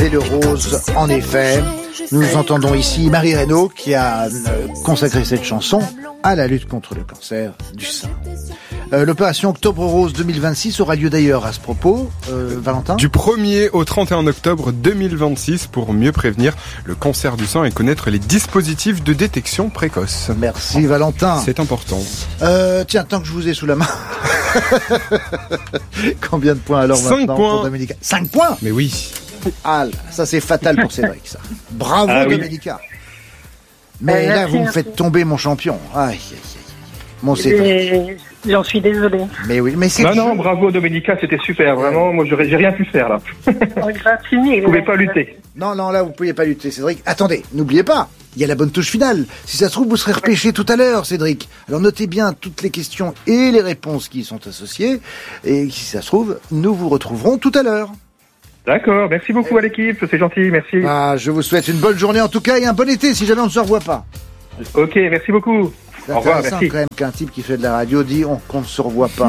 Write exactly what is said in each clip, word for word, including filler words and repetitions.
c'est le rose, en effet. Nous entendons ici Marie Reynaud qui a consacré cette chanson à la lutte contre le cancer du sein. Euh, l'opération Octobre Rose deux mille vingt-six aura lieu d'ailleurs à ce propos, euh, Valentin. Du premier au trente et un octobre deux mille vingt-six pour mieux prévenir le cancer du sein et connaître les dispositifs de détection précoce. Merci Valentin. C'est important. Euh, tiens, tant que je vous ai sous la main. Combien de points alors Cinq maintenant points. pour Doménica? cinq points. Mais oui. Ah, ça c'est fatal pour Cédric, ça. Bravo Ah, oui. Doménica. Mais Euh, là, merci, vous me merci. faites tomber mon champion. Aïe, aïe, aïe. Mon Cédric. Et J'en suis désolée. Mais oui, mais c'est Non, le non, jeu. bravo Doménica, c'était super. Vraiment, moi, j'aurais, j'ai rien pu faire là. Gratigny. Je pouvais pas lutter. Non, non, là, vous ne pouviez pas lutter, Cédric. Attendez, n'oubliez pas, il y a la bonne touche finale. Si ça se trouve, vous serez repêché tout à l'heure, Cédric. Alors notez bien toutes les questions et les réponses qui y sont associées. Et si ça se trouve, nous vous retrouverons tout à l'heure. D'accord, merci beaucoup à l'équipe, c'est gentil, merci. Ah, je vous souhaite une bonne journée en tout cas et un bon été si jamais on ne se revoit pas. Ok, merci beaucoup. C'est Au revoir, intéressant merci. quand même qu'un type qui fait de la radio dit on, qu'on ne se revoit pas.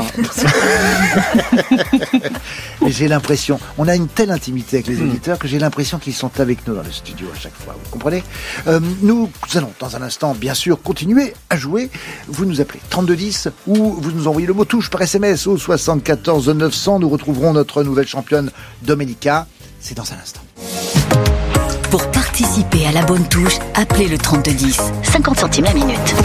Mais j'ai l'impression, on a une telle intimité avec les auditeurs que j'ai l'impression qu'ils sont avec nous dans le studio à chaque fois. Vous comprenez ? euh, Nous allons dans un instant, bien sûr, continuer à jouer. Vous nous appelez trente-deux dix ou vous nous envoyez le mot touche par S M S au soixante-quatorze neuf cents. Nous retrouverons notre nouvelle championne Doménica. C'est dans un instant. Pour participer à la bonne touche, appelez le trente-deux dix. cinquante centimes la minute.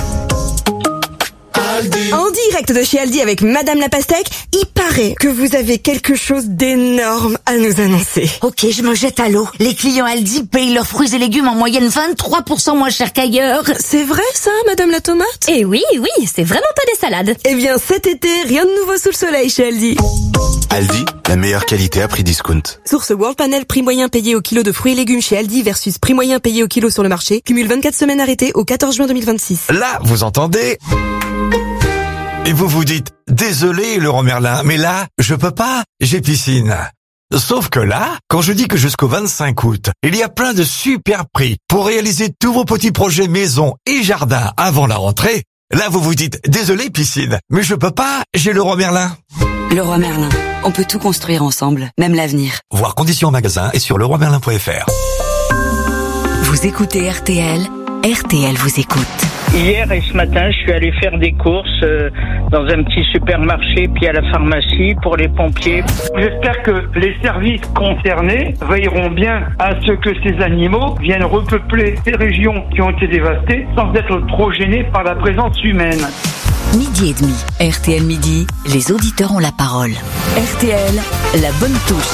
En direct de chez Aldi avec Madame la Pastèque, il paraît que vous avez quelque chose d'énorme à nous annoncer. Ok, je me jette à l'eau. Les clients Aldi payent leurs fruits et légumes en moyenne vingt-trois pour cent moins cher qu'ailleurs. C'est vrai ça, Madame la Tomate ? Et oui, oui, c'est vraiment pas des salades. Eh bien cet été, rien de nouveau sous le soleil chez Aldi. Aldi, la meilleure qualité à prix discount. Source World Panel, prix moyen payé au kilo de fruits et légumes chez Aldi versus prix moyen payé au kilo sur le marché. Cumule vingt-quatre semaines arrêtées au quatorze juin deux mille vingt-six. Là, vous entendez ? Et vous vous dites, désolé Laurent Merlin, mais là, je peux pas, j'ai piscine. Sauf que là, quand je dis que jusqu'au vingt-cinq août, il y a plein de super prix pour réaliser tous vos petits projets maison et jardin avant la rentrée, là vous vous dites, désolé piscine, mais je peux pas, j'ai Leroy Merlin. Leroy Merlin, on peut tout construire ensemble, même l'avenir. Voir conditions en magasin et sur leroy merlin point f r. Vous écoutez R T L, R T L vous écoute. Hier et ce matin, je suis allé faire des courses euh, dans un petit supermarché puis à la pharmacie pour les pompiers. J'espère que les services concernés veilleront bien à ce que ces animaux viennent repeupler ces régions qui ont été dévastées sans être trop gênés par la présence humaine. Midi et demi, R T L Midi, les auditeurs ont la parole. R T L, la bonne touche.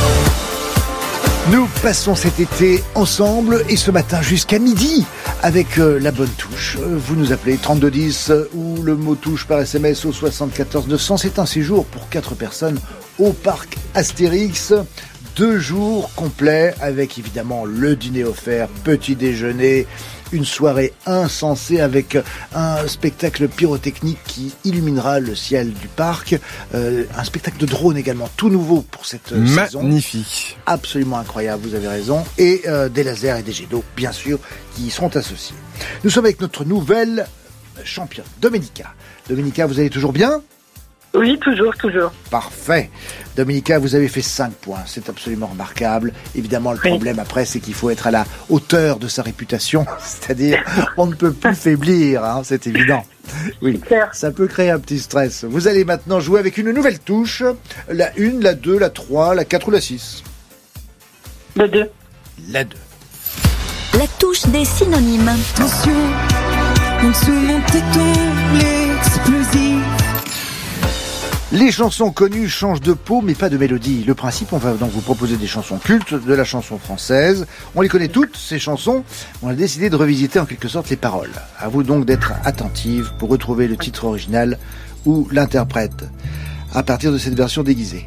Nous passons cet été ensemble et ce matin jusqu'à midi avec euh, la bonne touche. Euh, vous nous appelez trente-deux dix euh, ou le mot touche par S M S au soixante-quatorze neuf cents. C'est un séjour pour quatre personnes au parc Astérix. Deux jours complets avec évidemment le dîner offert, petit déjeuner, une soirée insensée avec un spectacle pyrotechnique qui illuminera le ciel du parc, euh, un spectacle de drone également, tout nouveau pour cette euh, saison. Magnifique. Absolument incroyable, vous avez raison. Et euh, des lasers et des jets d'eau, bien sûr, qui y seront associés. Nous sommes avec notre nouvelle championne, Doménica. Doménica, vous allez toujours bien ? Oui, toujours, toujours. Parfait. Doménica, vous avez fait cinq points. C'est absolument remarquable. Évidemment, le Oui. problème après, c'est qu'il faut être à la hauteur de sa réputation. C'est-à-dire, on ne peut plus faiblir, hein, c'est évident. Oui, ça peut créer un petit stress. Vous allez maintenant jouer avec une nouvelle touche. La une, la deux, la trois, la quatre ou la six. La deux. La deux. La touche des synonymes. Attention, donc sous mon téton, l'explosif. Les chansons connues changent de peau, mais pas de mélodie. Le principe, on va donc vous proposer des chansons cultes de la chanson française. On les connaît toutes, ces chansons. On a décidé de revisiter en quelque sorte les paroles. À vous donc d'être attentive pour retrouver le titre original ou l'interprète à partir de cette version déguisée.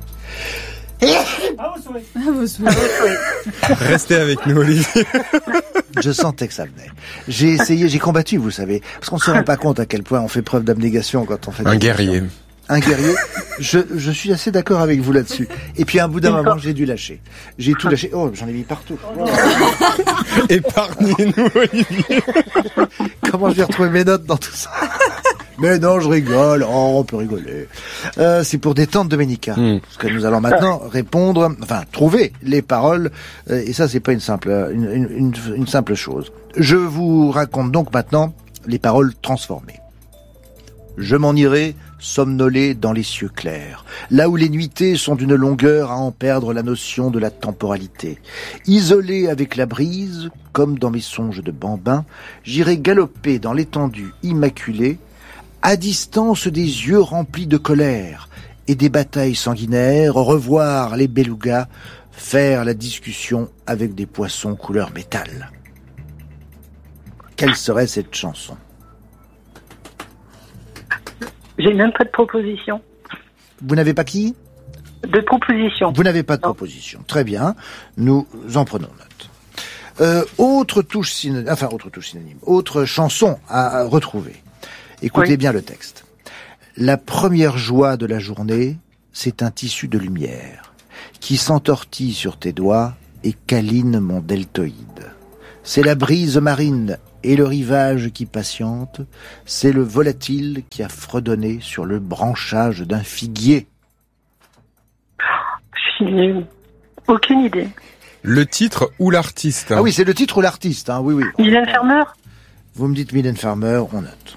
Restez avec nous, Olivier. Je sentais que ça venait. J'ai essayé, j'ai combattu, vous savez. Parce qu'on ne se rend pas compte à quel point on fait preuve d'abnégation quand on fait... Un guerrier. Un guerrier. Je, je suis assez d'accord avec vous là-dessus. Et puis, à un bout d'un moment, j'ai dû lâcher. J'ai tout lâché. Oh, j'en ai mis partout. Épargnez-nous, Olivier. Comment je vais retrouver mes notes dans tout ça? Mais non, je rigole. Oh, on peut rigoler. Euh, c'est pour détendre Domenica. Mmh. Parce que nous allons maintenant répondre, enfin, trouver les paroles. Euh, et ça, c'est pas une simple, une, une, une simple chose. Je vous raconte donc maintenant les paroles transformées. Je m'en irai somnolé dans les cieux clairs, là où les nuitées sont d'une longueur à en perdre la notion de la temporalité. Isolé avec la brise, comme dans mes songes de bambin, j'irai galoper dans l'étendue immaculée, à distance des yeux remplis de colère et des batailles sanguinaires, revoir les belugas, faire la discussion avec des poissons couleur métal. Quelle serait cette chanson ? J'ai même pas de proposition. Vous n'avez pas qui ? De proposition. Vous n'avez pas de non. proposition. Très bien. Nous en prenons note. Euh, autre touche synonyme, enfin, autre touche synonyme, autre chanson à, à retrouver. Écoutez oui. bien le texte. La première joie de la journée, c'est un tissu de lumière qui s'entortille sur tes doigts et câline mon deltoïde. C'est la brise marine et le rivage qui patiente, c'est le volatile qui a fredonné sur le branchage d'un figuier. Je suis aucune idée. Le titre ou l'artiste hein. Ah oui, c'est le titre ou l'artiste, hein, oui, oui. Mylène Farmer ? Vous me dites Mylène Farmer, on note.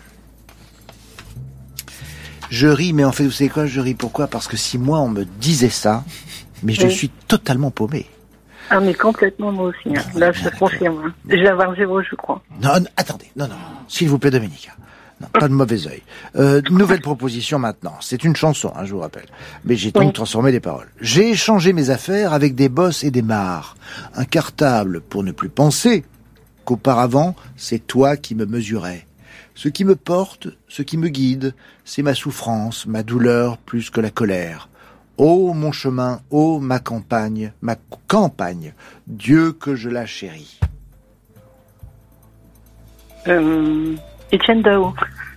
Je ris, mais en fait, vous savez quoi, je ris pourquoi ? Parce que si moi on me disait ça, mais je oui. suis totalement paumé. Ah mais complètement moi aussi, hein. Là je confirme. Hein. Je vais avoir zéro je crois. Non, non attendez, non, non, s'il vous plaît Domenica. Non, pas de mauvais œil. Euh, nouvelle proposition maintenant. C'est une chanson, hein, je vous rappelle. Mais j'ai donc oui. transformé les paroles. J'ai échangé mes affaires avec des bosses et des mares. Un cartable pour ne plus penser qu'auparavant, c'est toi qui me mesurais. Ce qui me porte, ce qui me guide, c'est ma souffrance, ma douleur plus que la colère. Ô mon chemin, ô ma campagne, ma campagne, Dieu que je la chéris. Euh, Étienne Dao.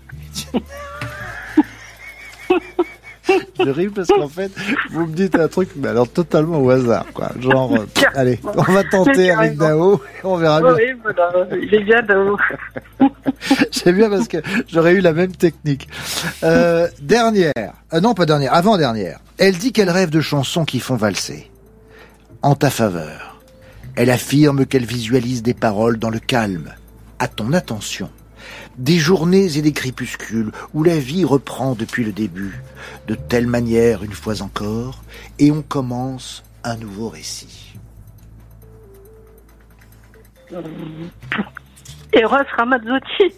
Je ris parce qu'en fait, vous me dites un truc, mais alors totalement au hasard, quoi. Genre, euh, allez, on va tenter avec Dao, et on verra bien. Oui, voilà, j'ai bien Dao. C'est bien parce que j'aurais eu la même technique. Euh, dernière, euh, non pas dernière, avant-dernière. Elle dit qu'elle rêve de chansons qui font valser. En ta faveur. Elle affirme qu'elle visualise des paroles dans le calme. À ton attention. Des journées et des crépuscules où la vie reprend depuis le début. De telle manière, une fois encore, et on commence un nouveau récit. Eros Ramazzotti.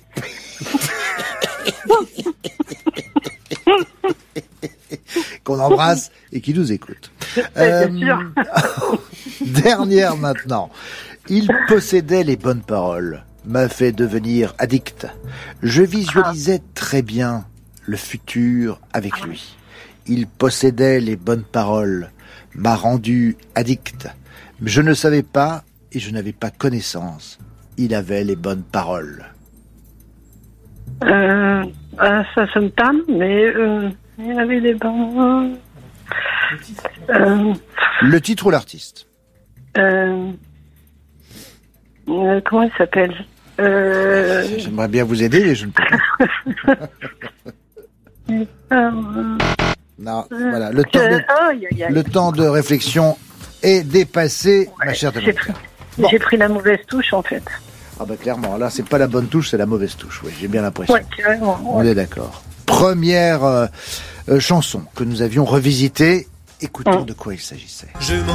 Qu'on embrasse et qui nous écoute. Euh, bien sûr. Dernière maintenant. Il possédait les bonnes paroles, m'a fait devenir addict. Je visualisais ah. très bien le futur avec lui. Il possédait les bonnes paroles, m'a rendu addict. Je ne savais pas et je n'avais pas connaissance. Il avait les bonnes paroles. Euh, euh, ça se me tâme, mais euh, il avait des bonnes... Euh, le titre ou l'artiste euh, euh, Comment il s'appelle euh... J'aimerais bien vous aider, mais je ne peux pas. Non, voilà, le temps, de, oh, le temps de réflexion est dépassé, ouais, ma chère J'ai pris, bon. j'ai pris la mauvaise touche, en fait. Ah bah clairement, là, c'est pas la bonne touche, c'est la mauvaise touche, oui, j'ai bien l'impression. Ouais, carrément. On ouais. est d'accord. Première euh, euh, chanson que nous avions revisitée. Écoutons hum. de quoi il s'agissait. Je